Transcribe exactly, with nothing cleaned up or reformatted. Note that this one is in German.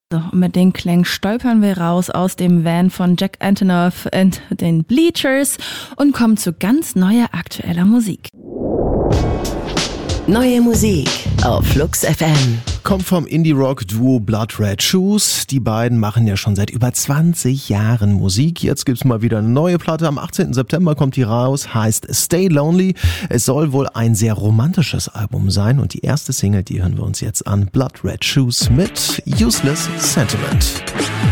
So, und mit den Klängen stolpern wir raus aus dem Van von Jack Antonoff und den Bleachers und kommen zu ganz neuer aktueller Musik. Neue Musik auf Flux F M. Kommt vom Indie-Rock-Duo Blood Red Shoes. Die beiden machen ja schon seit über zwanzig Jahren Musik. Jetzt gibt's mal wieder eine neue Platte. Am achtzehnten September kommt die raus, heißt Stay Lonely. Es soll wohl ein sehr romantisches Album sein. Und die erste Single, die hören wir uns jetzt an. Blood Red Shoes mit Useless Sentiment.